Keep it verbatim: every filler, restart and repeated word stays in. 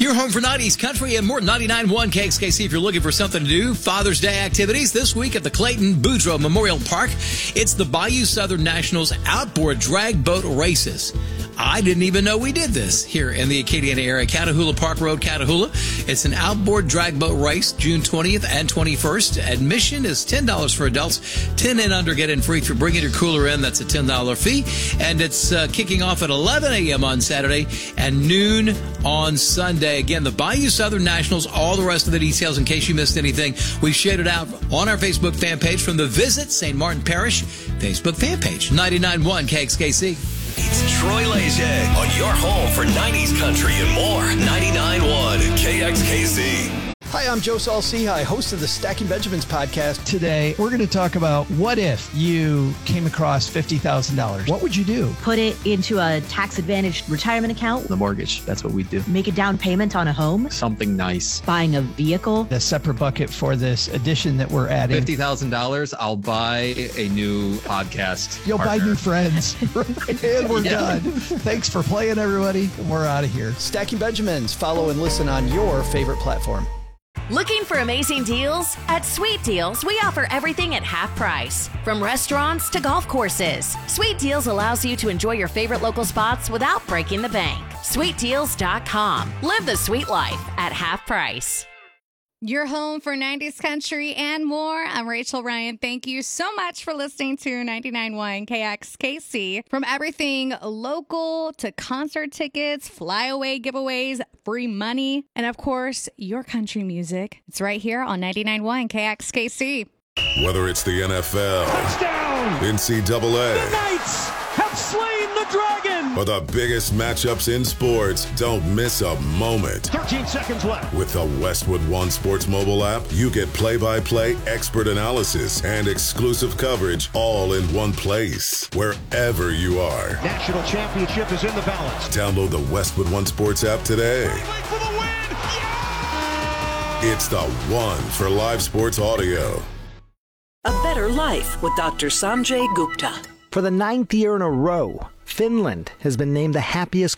Your home for nineties country and more. ninety-nine point one K X K C if you're looking for something to do. Father's Day activities this week at the Clayton Boudreaux Memorial Park. It's the Bayou Southern Nationals outboard drag boat races. I didn't even know we did this here in the Acadiana area. Catahoula Park Road, Catahoula. It's an outboard drag boat race, June twentieth and twenty-first. Admission is ten dollars for adults. ten and under get in free. If you're bringing your cooler in, that's a ten dollars fee. And it's uh, kicking off at eleven a.m. on Saturday and noon on Sunday. Again, the Bayou Southern Nationals, all the rest of the details in case you missed anything. We've shared it out on our Facebook fan page from the Visit Saint Martin Parish Facebook fan page. ninety-nine point one K X K C. It's Troy Leger on your home for nineties country and more. ninety-nine point one K X K C. Hi, I'm Joe Saul-Sehy, host of the Stacking Benjamins podcast. Today, we're going to talk about what if you came across fifty thousand dollars. What would you do? Put it into a tax-advantaged retirement account. The mortgage, that's what we do. Make a down payment on a home. Something nice. Buying a vehicle. A separate bucket for this addition that we're adding. fifty thousand dollars, I'll buy a new podcast You'll partner. buy new friends. And we're Yeah. done. Thanks for playing, everybody. We're out of here. Stacking Benjamins. Follow and listen on your favorite platform. Looking for amazing deals? At Sweet Deals, we offer everything at half price. From restaurants to golf courses, Sweet Deals allows you to enjoy your favorite local spots without breaking the bank. sweet deals dot com. Live the sweet life at half price. Your home for nineties country and more. I'm Rachel Ryan. Thank you so much for listening to ninety-nine point one K X K C. From everything local to concert tickets, flyaway giveaways, free money, and of course, your country music. It's right here on ninety-nine point one K X K C. Whether it's the N F L, touchdown, N C double A, the Knights have slain the dragon, or the biggest matchups in sports, don't miss a moment. thirteen seconds left. With the Westwood One Sports mobile app, you get play-by-play expert analysis and exclusive coverage all in one place, wherever you are. National championship is in the balance. Download the Westwood One Sports app today. For the win. Yeah! It's the one for live sports audio. A better life with Doctor Sanjay Gupta. For the ninth year in a row, Finland has been named the happiest